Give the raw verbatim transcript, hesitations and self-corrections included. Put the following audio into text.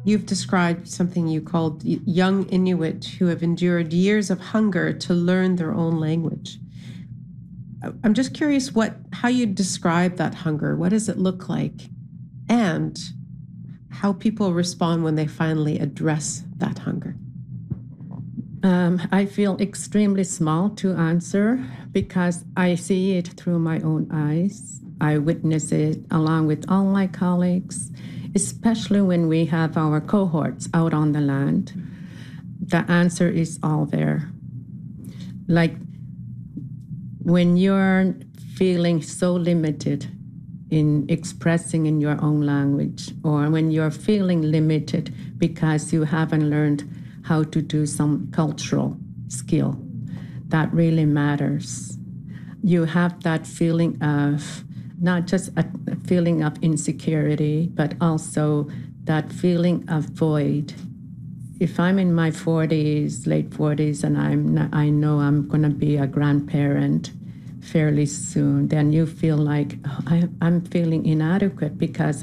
You've described something you called young Inuit who have endured years of hunger to learn their own language. I'm just curious what how you describe that hunger. What does it look like? And how people respond when they finally address that hunger. Um, I feel extremely small to answer because I see it through my own eyes. I witness it along with all my colleagues, especially when we have our cohorts out on the land. The answer is all there. Like when you're feeling so limited in expressing in your own language, or when you're feeling limited because you haven't learned how to do some cultural skill, that really matters. You have that feeling of not just a feeling of insecurity, but also that feeling of void. If I'm in my forties, late forties, and I'm not, I know I'm going to be a grandparent fairly soon, then you feel like, oh, I, I'm feeling inadequate because